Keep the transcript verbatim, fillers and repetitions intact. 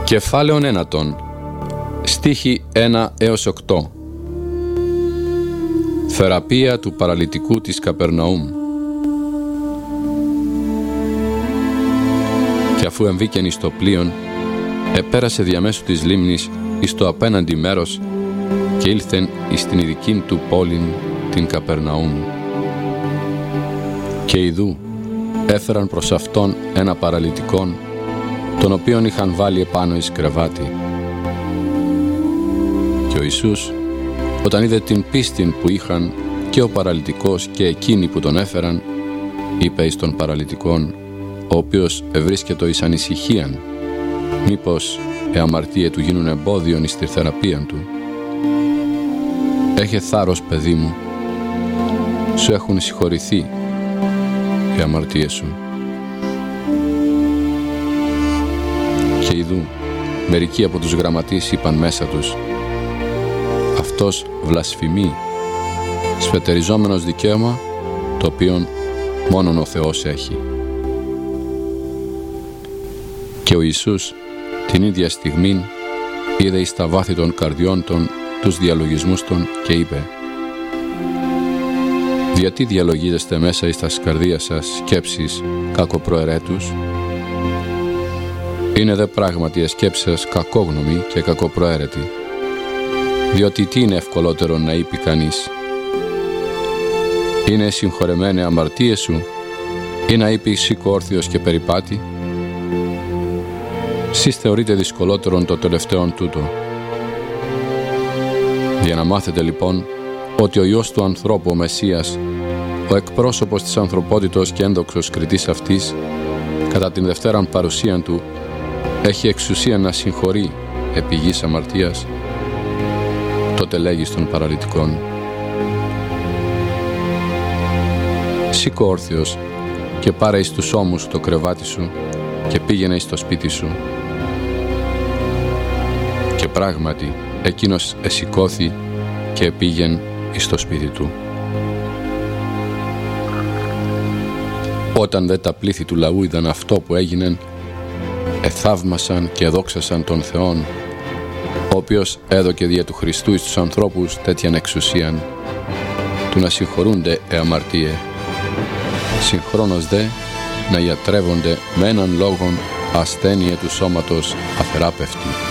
Κεφάλαιον ένατον, στίχοι ένα έως οκτώ. Θεραπεία του παραλυτικού της Καπερναούμ. Και αφού εμβήκεν εις το πλοίον, επέρασε διαμέσου της λίμνης εις το απέναντι μέρος και ήλθεν εις την ειδικήν του πόλην την Καπερναούμ. Και ιδού έφεραν προς αυτόν ένα παραλυτικόν, τον οποίον είχαν βάλει επάνω εις κρεβάτι. Και ο Ιησούς, όταν είδε την πίστην που είχαν και ο παραλυτικός και εκείνοι που τον έφεραν, είπε εις τον παραλυτικόν, ο οποίος ευρίσκετο εις ανησυχίαν, μήπως εαμαρτίε του γίνουν εμπόδιον εις τη θεραπείαν του. Έχε θάρρος, παιδί μου, σου έχουν συγχωρηθεί οι αμαρτίες σου. Και ιδού, μερικοί από τους γραμματείς είπαν μέσα τους, αυτός βλασφημεί, σφετεριζόμενος δικαίωμα, το οποίον μόνον ο Θεός έχει. Και ο Ιησούς την ίδια στιγμή είδε εις τα βάθη των καρδιών των τους διαλογισμούς των και είπε, γιατί διαλογίζεστε μέσα εις τας καρδίας σας σκέψεις κακοπροαιρέτους? Είναι δε πράγματι σκέψεις σας κακόγνωμη και κακοπροαίρετη. Διότι τι είναι ευκολότερο να είπε κανείς, είναι συγχωρεμένε αμαρτίες σου, ή να είπε σήκω όρθιος και περιπάτη? Σεις θεωρείτε δυσκολότερον το τελευταίον τούτο. Για να μάθετε λοιπόν ότι ο Υιός του ανθρώπου, ο Μεσσίας, ο εκπρόσωπος της ανθρωπότητος και ένδοξος κριτής αυτής, κατά την δευτέραν παρουσίαν του, έχει εξουσία να συγχωρεί επί γης αμαρτίας, τότε λέγει στον παραλυτικόν, σήκω όρθιος και πάρε εις τους ώμους το κρεβάτι σου και πήγαινε εις το σπίτι σου. Και πράγματι εκείνος εσηκώθη και πήγεν εις το σπίτι του. Όταν δε τα πλήθη του λαού είδαν αυτό που έγινεν, εθαύμασαν και εδόξασαν τον Θεόν, ο οποίος έδωκε δια του Χριστού εις τους ανθρώπους τέτοιαν εξουσίαν, του να συγχωρούνται εαμαρτίε, συγχρόνως δε να ιατρεύονται με έναν λόγον ασθένεια του σώματος αθεράπευτη.